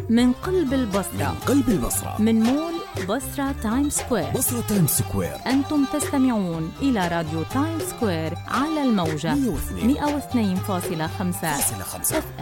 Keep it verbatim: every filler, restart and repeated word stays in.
من قلب البصرة من قلب البصرة، من مول بصرة تايم سكوير. بصرة تايم سكوير. أنتم تستمعون إلى راديو تايم سكوير على الموجة مئة واثنين فاصلة خمسة.